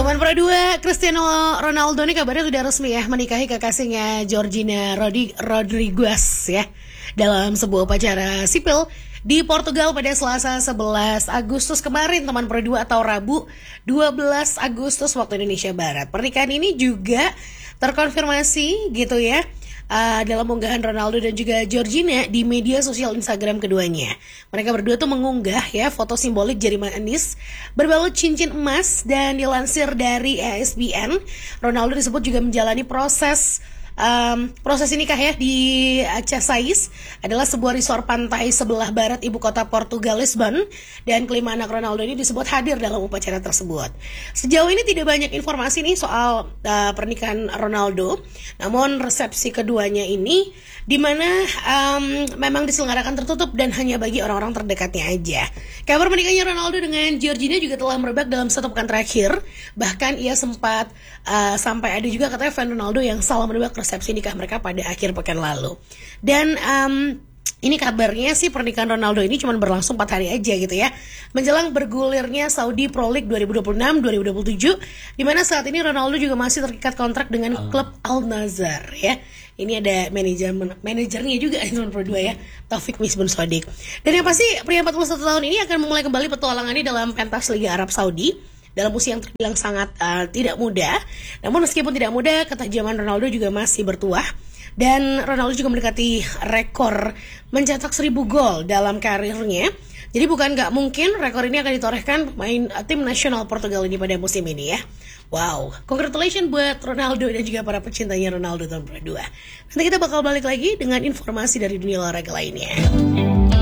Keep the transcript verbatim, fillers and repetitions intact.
Teman Pro dua, Cristiano Ronaldo ini kabarnya sudah resmi ya menikahi kekasihnya Georgina Rodi- Rodriguez ya dalam sebuah upacara sipil di Portugal pada Selasa sebelas Agustus kemarin, teman Pro dua, atau Rabu dua belas Agustus waktu Indonesia Barat. Pernikahan ini juga terkonfirmasi gitu ya Uh, dalam unggahan Ronaldo dan juga Georgina di media sosial Instagram keduanya. Mereka berdua tuh mengunggah ya foto simbolik jari manis berbalut cincin emas, dan dilansir dari E S P N, Ronaldo disebut juga menjalani proses Um, proses nikah ya di Casais, adalah sebuah resort pantai sebelah barat ibu kota Portugal, Lisbon, dan kelima anak Ronaldo ini disebut hadir dalam upacara tersebut. Sejauh ini tidak banyak informasi nih soal uh, pernikahan Ronaldo, namun resepsi keduanya ini dimana um, memang diselenggarakan tertutup dan hanya bagi orang-orang terdekatnya aja. Kabar menikahnya Ronaldo dengan Georgina juga telah merebak dalam satu pekan terakhir. Bahkan ia sempat uh, sampai ada juga katanya fan Ronaldo yang salah menebak resepsi nikah mereka pada akhir pekan lalu. Dan um, ini kabarnya sih pernikahan Ronaldo ini cuma berlangsung empat hari aja gitu ya, menjelang bergulirnya Saudi Pro League dua ribu dua puluh enam dua ribu dua puluh tujuh, di mana saat ini Ronaldo juga masih terikat kontrak dengan klub Al Nassr ya. Ini ada manajer manajernya juga teman Pro dua ya, Taufik Misbun Sodik. Dan yang pasti pria empat puluh satu tahun ini akan memulai kembali petualangannya dalam pentas Liga Arab Saudi dalam usia yang terbilang sangat uh, tidak mudah. Namun meskipun tidak mudah, ketajaman Ronaldo juga masih bertuah. Dan Ronaldo juga mendekati rekor mencetak seribu gol dalam karirnya. Jadi bukan gak mungkin rekor ini akan ditorehkan pemain uh, tim nasional Portugal ini pada musim ini ya. Wow, congratulations buat Ronaldo dan juga para pecintanya Ronaldo tahun dua. Nanti kita bakal balik lagi dengan informasi dari dunia olahraga lainnya.